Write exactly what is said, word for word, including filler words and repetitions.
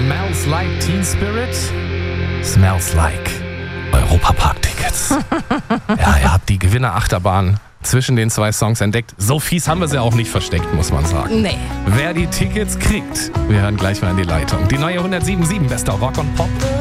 Smells Like Teen Spirit. Smells Like Europapark-Tickets. Ja, ihr habt die Gewinner-Achterbahn zwischen den zwei Songs entdeckt. So fies haben wir sie auch nicht versteckt, muss man sagen. Nee. Wer die Tickets kriegt, wir hören gleich mal in die Leitung. Die neue hundertsieben Komma sieben Bester Rock und Pop.